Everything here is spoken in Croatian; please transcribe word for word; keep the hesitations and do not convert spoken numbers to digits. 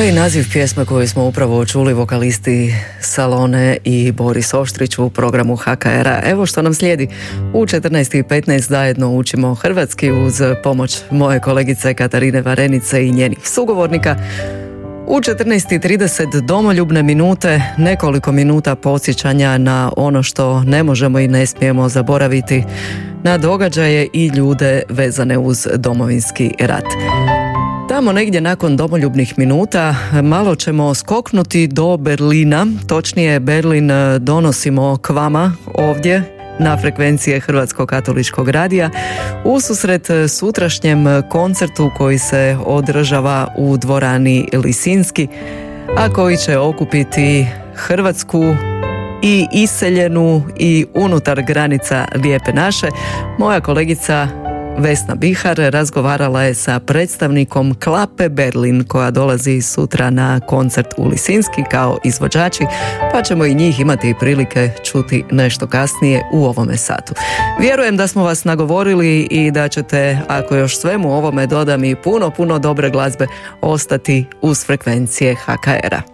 je i naziv pjesme koju smo upravo čuli, vokalisti Salone i Boris Oštrić u programu H K R-a. Evo što nam slijedi. U četrnaest i petnaest zajedno učimo hrvatski uz pomoć moje kolegice Katarine Varenice i njenih sugovornika. U četrnaest i trideset domoljubne minute, nekoliko minuta podsjećanja na ono što ne možemo i ne smijemo zaboraviti, na događaje i ljude vezane uz Domovinski rat. Tamo negdje nakon domoljubnih minuta malo ćemo skoknuti do Berlina, točnije Berlin donosimo k vama ovdje na frekvencije Hrvatskog katoličkog radija ususret sutrašnjem koncertu koji se održava u dvorani Lisinski, a koji će okupiti Hrvatsku i iseljenu i unutar granica Lijepe naše. Moja kolegica Vesna Bihar razgovarala je sa predstavnikom Klape Berlin koja dolazi sutra na koncert u Lisinski kao izvođači, pa ćemo i njih imati prilike čuti nešto kasnije u ovome satu. Vjerujem da smo vas nagovorili i da ćete, ako još svemu ovome dodam i puno, puno dobre glazbe, ostati uz frekvencije H K R-a.